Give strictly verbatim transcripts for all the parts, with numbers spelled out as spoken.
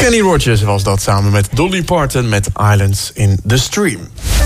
Kenny Rogers was dat samen met Dolly Parton met Islands in the Stream.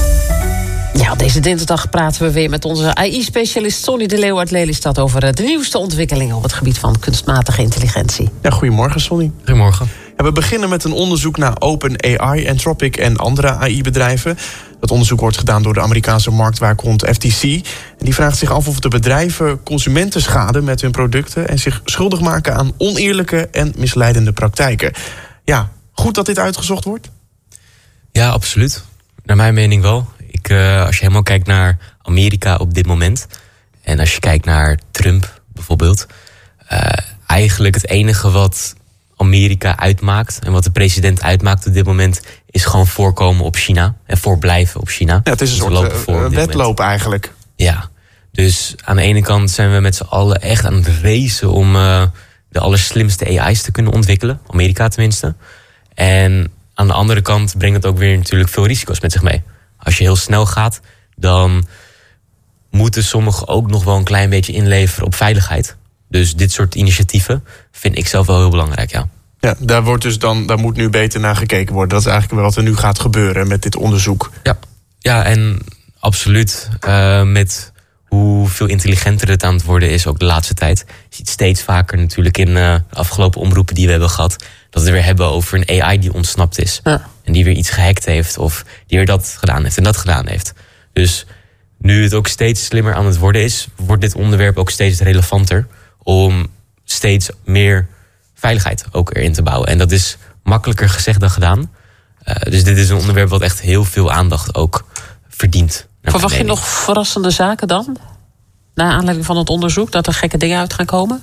Ja, deze dinsdag praten we weer met onze A I-specialist Sonny de Leeuw uit Lelystad over de nieuwste ontwikkelingen op het gebied van kunstmatige intelligentie. Ja, goedemorgen, Sonny. Goedemorgen. Ja, we beginnen met een onderzoek naar OpenAI, Anthropic en andere A I-bedrijven. Dat onderzoek wordt gedaan door de Amerikaanse marktwaakhond F T C. En die vraagt zich af of de bedrijven consumenten schaden met hun producten en zich schuldig maken aan oneerlijke en misleidende praktijken. Ja, goed dat dit uitgezocht wordt? Ja, absoluut. Naar mijn mening wel. Ik, uh, als je helemaal kijkt naar Amerika op dit moment, en als je kijkt naar Trump bijvoorbeeld, uh, eigenlijk het enige wat Amerika uitmaakt en wat de president uitmaakt op dit moment is gewoon voorkomen op China en voorblijven op China. Ja, het is een dus soort uh, wedloop eigenlijk. Ja, dus aan de ene kant zijn we met z'n allen echt aan het racen om uh, de allerslimste A I's te kunnen ontwikkelen, Amerika tenminste. En aan de andere kant brengt het ook weer natuurlijk veel risico's met zich mee. Als je heel snel gaat, dan moeten sommigen ook nog wel een klein beetje inleveren op veiligheid. Dus dit soort initiatieven vind ik zelf wel heel belangrijk, ja. Ja, daar wordt dus dan, daar moet nu beter naar gekeken worden. Dat is eigenlijk wat er nu gaat gebeuren met dit onderzoek. Ja, ja en absoluut. Uh, met hoeveel intelligenter het aan het worden is ook de laatste tijd. Je ziet steeds vaker natuurlijk in uh, de afgelopen omroepen die we hebben gehad, dat we het weer hebben over een A I die ontsnapt is. Ja. En die weer iets gehackt heeft of die weer dat gedaan heeft en dat gedaan heeft. Dus nu het ook steeds slimmer aan het worden is, wordt dit onderwerp ook steeds relevanter om steeds meer veiligheid ook erin te bouwen. En dat is makkelijker gezegd dan gedaan. Uh, dus dit is een onderwerp wat echt heel veel aandacht ook verdient. Verwacht je nog verrassende zaken dan? Naar aanleiding van het onderzoek, dat er gekke dingen uit gaan komen?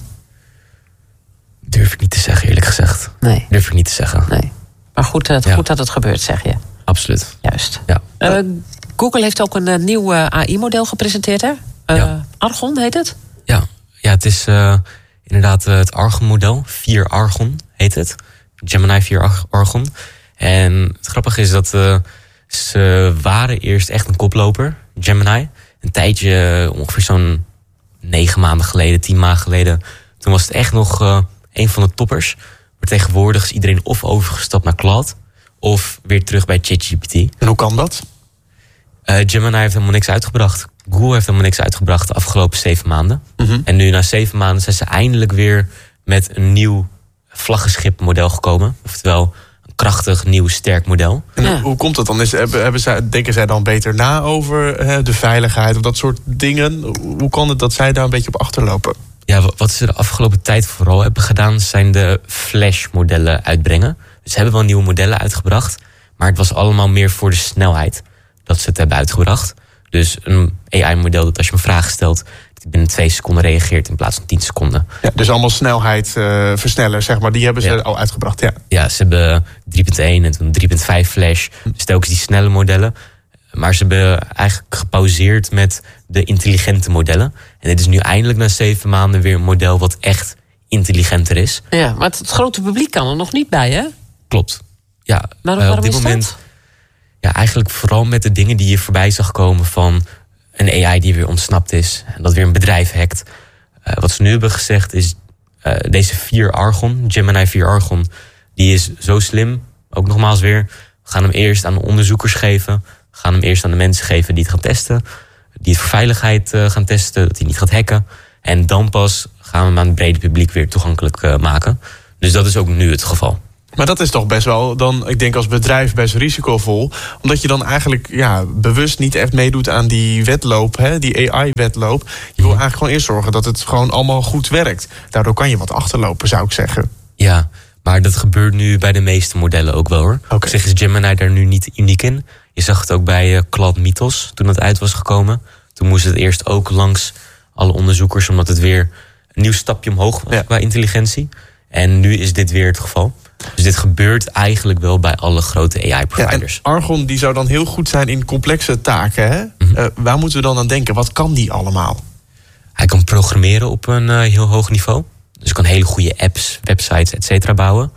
Durf ik niet te zeggen, eerlijk gezegd. Nee. Durf ik niet te zeggen. Nee. Maar goed, het, ja. goed dat het gebeurt, zeg je. Absoluut. Juist. Ja. Uh, Google heeft ook een uh, nieuw uh, A I-model gepresenteerd, hè? Uh, ja. Argon heet het? Ja, ja het is uh, inderdaad uh, het Argon-model. vier Argon heet het. Gemini vier Argon. En het grappige is dat uh, ze waren eerst echt een koploper, Gemini. Een tijdje, ongeveer zo'n negen maanden geleden, tien maanden geleden. Toen was het echt nog uh, een van de toppers. Maar tegenwoordig is iedereen of overgestapt naar Claude of weer terug bij ChatGPT. En hoe kan dat? Uh, Gemini heeft helemaal niks uitgebracht. Google heeft helemaal niks uitgebracht de afgelopen zeven maanden. Mm-hmm. En nu na zeven maanden zijn ze eindelijk weer met een nieuw vlaggenschip model gekomen. Oftewel een krachtig, nieuw, sterk model. En ja. Hoe komt dat dan? Is, hebben, hebben zij, denken zij dan beter na over hè, de veiligheid of dat soort dingen? Hoe kan het dat zij daar een beetje op achterlopen? Ja, wat ze de afgelopen tijd vooral hebben gedaan, zijn de Flash-modellen uitbrengen. Dus ze hebben wel nieuwe modellen uitgebracht, maar het was allemaal meer voor de snelheid dat ze het hebben uitgebracht. Dus een A I-model dat als je een vraag stelt, dat binnen twee seconden reageert in plaats van tien seconden. Ja, dus allemaal snelheid uh, versneller, zeg maar, die hebben ze ja. al uitgebracht. Ja. ja, ze hebben drie punt één en toen drie punt vijf Flash. Dus telkens die snelle modellen. Maar ze hebben eigenlijk gepauzeerd met de intelligente modellen. En dit is nu eindelijk na zeven maanden weer een model wat echt intelligenter is. Ja, maar het, het grote publiek kan er nog niet bij, hè? Klopt. Ja, maar waarom op dit is moment. Dat? Ja, eigenlijk vooral met de dingen die je voorbij zag komen van een A I die weer ontsnapt is. En dat weer een bedrijf hackt. Uh, wat ze nu hebben gezegd is, uh, deze vier Argon, Gemini vier Argon, die is zo slim, ook nogmaals weer, we gaan hem eerst aan de onderzoekers geven. We gaan hem eerst aan de mensen geven die het gaan testen. Die het voor veiligheid uh, gaan testen, dat hij niet gaat hacken. En dan pas gaan we hem aan het brede publiek weer toegankelijk uh, maken. Dus dat is ook nu het geval. Maar dat is toch best wel, dan, ik denk als bedrijf, best risicovol. Omdat je dan eigenlijk ja, bewust niet echt meedoet aan die wedloop, hè, die A I-wedloop. Je wil eigenlijk gewoon eerst zorgen dat het gewoon allemaal goed werkt. Daardoor kan je wat achterlopen, zou ik zeggen. Ja, maar dat gebeurt nu bij de meeste modellen ook wel, hoor. Okay. Op zich is Gemini daar nu niet uniek in. Je zag het ook bij uh, Claude Mythos toen het uit was gekomen. Toen moest het eerst ook langs alle onderzoekers, omdat het weer een nieuw stapje omhoog was ja. qua intelligentie. En nu is dit weer het geval. Dus dit gebeurt eigenlijk wel bij alle grote A I-providers. Ja, Argon die zou dan heel goed zijn in complexe taken. Hè? Mm-hmm. Uh, waar moeten we dan aan denken? Wat kan die allemaal? Hij kan programmeren op een uh, heel hoog niveau. Dus kan hele goede apps, websites, et cetera bouwen.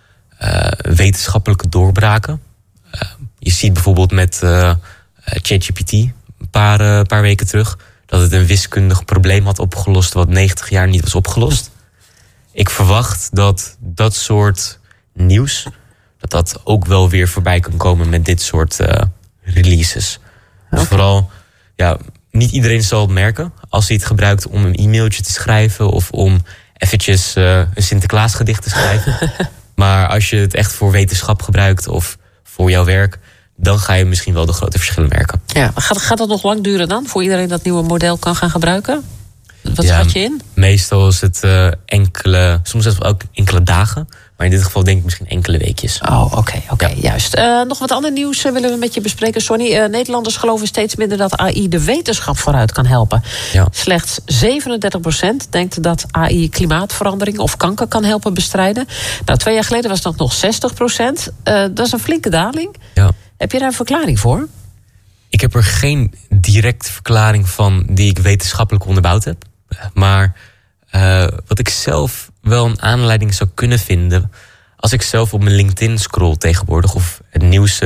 Uh, wetenschappelijke doorbraken. Uh, je ziet bijvoorbeeld met uh, ChatGPT een paar, uh, paar weken terug dat het een wiskundig probleem had opgelost wat negentig jaar niet was opgelost. Ik verwacht dat dat soort nieuws dat dat ook wel weer voorbij kan komen met dit soort uh, releases. Dus okay. vooral, ja, niet iedereen zal het merken als hij het gebruikt om een e-mailtje te schrijven of om eventjes uh, een Sinterklaasgedicht te schrijven. Maar als je het echt voor wetenschap gebruikt of voor jouw werk, dan ga je misschien wel de grote verschillen merken. Ja, gaat, gaat dat nog lang duren dan, voor iedereen dat nieuwe model kan gaan gebruiken? Wat ja, schat je in? Meestal is het uh, enkele, soms zelfs ook enkele dagen. Maar in dit geval denk ik misschien enkele weekjes. Oh, oké, okay, oké, okay, ja. juist. Uh, nog wat ander nieuws uh, willen we met je bespreken, Sonny. Uh, Nederlanders geloven steeds minder dat A I de wetenschap vooruit kan helpen. Ja. Slechts zevenendertig procent denkt dat A I klimaatverandering of kanker kan helpen bestrijden. Nou, twee jaar geleden was dat nog zestig procent. Uh, dat is een flinke daling. Ja. Heb je daar een verklaring voor? Ik heb er geen directe verklaring van die ik wetenschappelijk onderbouwd heb. Maar uh, wat ik zelf wel een aanleiding zou kunnen vinden, als ik zelf op mijn LinkedIn scroll tegenwoordig of het nieuws